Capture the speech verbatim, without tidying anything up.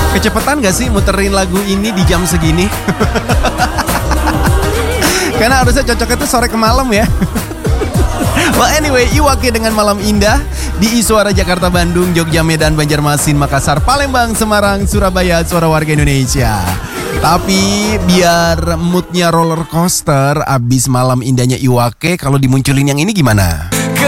Kecepatan gak sih muterin lagu ini di jam segini? Karena harusnya cocoknya tuh sore ke malam ya. Well anyway, Iwake dengan Malam Indah di Suara Jakarta, Bandung, Jogja, Medan, Banjarmasin, Makassar, Palembang, Semarang, Surabaya, Suara Warga Indonesia. Tapi biar moodnya roller coaster abis Malam Indahnya Iwake, kalau dimunculin yang ini gimana?